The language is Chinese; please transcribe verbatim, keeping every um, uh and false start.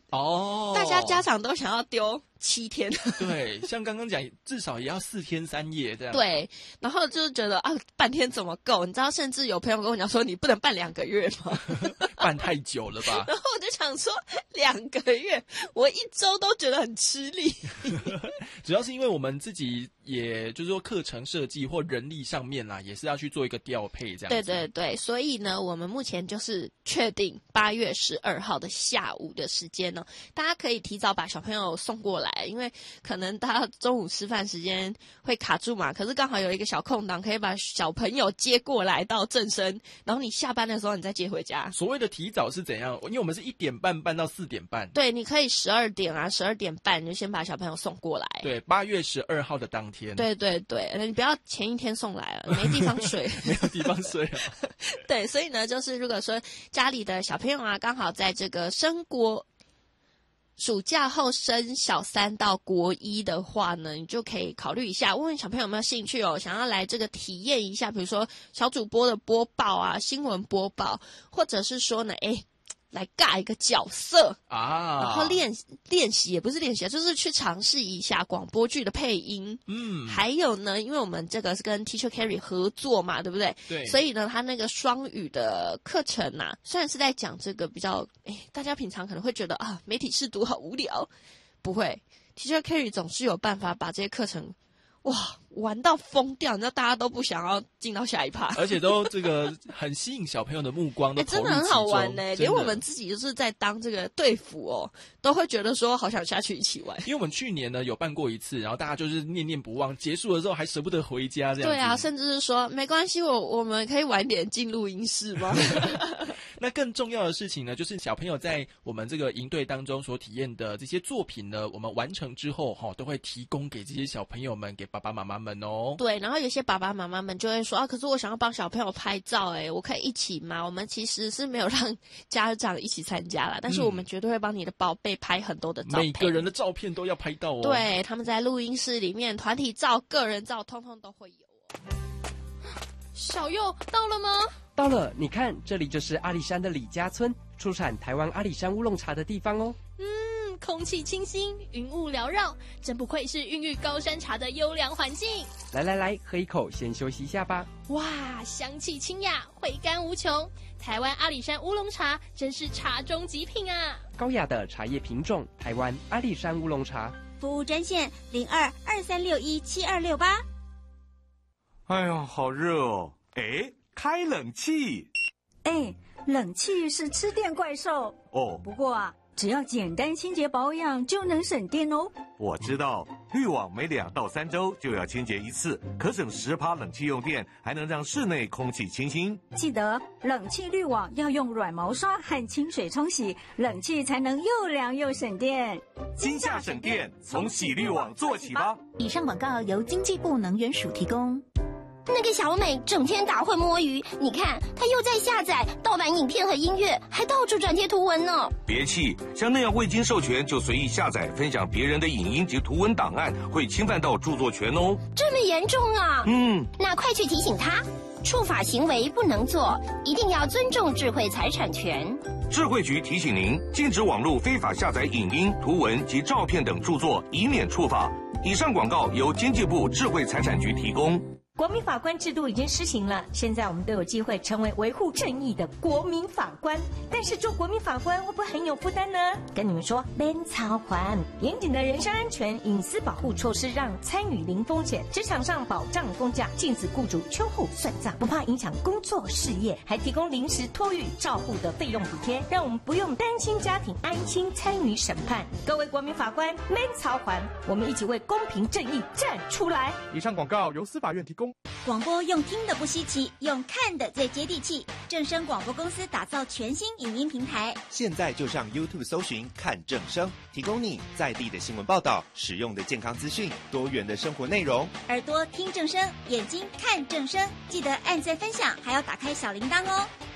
哦， 大家家长都想要丢七天。 对，像刚刚讲，至少也要四天三夜这样。 对，然后就是觉得啊，半天怎么够？你知道，甚至有朋友跟我讲说，你不能办两个月吗？ 办太久了吧？ 然后我就想说，两个月，我一周都觉得很吃力。 主要是因为我们自己，也就是说课程设计或人力上面啦，也是要去做一个调配这样子。 对对对，所以呢，我们目前就是确定八月十二号的下午的时间呢，大家可以提早把小朋友送过来，因为可能大家中午吃饭时间会卡住嘛，可是刚好有一个小空档，可以把小朋友接过来到正生，然后你下班的时候你再接回家。 所谓的提早是怎样？因为我们是一点半办到四点半。 对，你可以十二点啊，十二点半你就先把小朋友送过来。 对，八月十二号的当天。 对对对，你不要前一天送来了，没地方睡。 没有地方睡啊。 对，所以呢，就是如果说家里的小朋友啊，刚好在这个升国暑假后升小三到国一的话呢，你就可以考虑一下，问问小朋友有没有兴趣哦，想要来这个体验一下，比如说小主播的播报啊，新闻播报，或者是说呢，诶来尬一个角色啊， 然后练练习也不是练习，就是去尝试一下广播剧的配音。 嗯， 还有呢，因为我们这个是跟 Teacher Carry 合作嘛，对不对？ 对。 所以呢，他那个双语的课程呐、啊，虽然是在讲这个比较，哎，大家平常可能会觉得啊，媒体试读好无聊，不会 ，Teacher Carry 总是有办法把这些课程。哇，玩到疯掉！你知道大家都不想要进到下一趴， 而且都这个很吸引小朋友的目光，都投入其中、 欸、真的很好玩呢、欸。连我们自己就是在当这个队服哦，都会觉得说好想下去一起玩。 因为我们去年呢有办过一次，然后大家就是念念不忘，结束的时候还舍不得回家这样子。 对啊，甚至是说没关系，我我们可以晚点进录音室吗？ 那更重要的事情呢，就是小朋友在我们这个营队当中所体验的这些作品呢，我们完成之后哈、哦，都会提供给这些小朋友们，给爸爸妈妈们哦。 对，然后有些爸爸妈妈们就会说啊，可是我想要帮小朋友拍照，哎，我可以一起吗？我们其实是没有让家长一起参加啦，但是我们绝对会帮你的宝贝拍很多的照片， 每个人的照片都要拍到哦。 对，他们在录音室里面，团体照、个人照，通通都会有哦。 小佑到了吗？ 到了，你看，这里就是阿里山的李家村，出产台湾阿里山乌龙茶的地方哦。 嗯，空气清新，云雾缭绕，真不愧是孕育高山茶的优良环境。 来来来，喝一口，先休息一下吧。 哇，香气清雅，回甘无穷。台湾阿里山乌龙茶真是茶中极品啊！ 高雅的茶叶品种，台湾阿里山乌龙茶。 服务专线零二二三六一七二六八。 哎呦，好热哦！哎，开冷气。 哎，冷气是吃电怪兽哦。 不过啊，只要简单清洁保养就能省电哦。 我知道，滤网每两到三周就要清洁一次，可省十趴冷气用电，还能让室内空气清新。 记得冷气滤网要用软毛刷和清水冲洗，冷气才能又凉又省电。 今夏省电，从洗滤网做起吧。 以上广告由经济部能源署提供。 那个小美整天打混摸鱼，你看她又在下载盗版影片和音乐，还到处转贴图文呢。 别气，像那样未经授权就随意下载分享别人的影音及图文档案，会侵犯到著作权哦。 这么严重啊？ 嗯， 那快去提醒她，触法行为不能做，一定要尊重智慧财产权。 智慧局提醒您，禁止网络非法下载影音、图文及照片等著作，以免触法。以上广告由经济部智慧财产局提供。 国民法官制度已经施行了，现在我们都有机会成为维护正义的国民法官。但是做国民法官会不会很有负担呢？跟你们说，免操还。严谨的人身安全、隐私保护措施让参与零风险，职场上保障工价，禁止雇主秋后算账，不怕影响工作事业，还提供临时托育照护的费用补贴，让我们不用担心家庭，安心参与审判。各位国民法官，免操还，我们一起为公平正义站出来。 以上广告由司法院提供。 广播用听的不稀奇，用看的最接地气。正声广播公司打造全新影音平台， 现在就上 YouTube 搜寻看正声，提供你在地的新闻报道、实用的健康资讯、多元的生活内容。 耳朵听正声，眼睛看正声，记得按赞分享，还要打开小铃铛哦。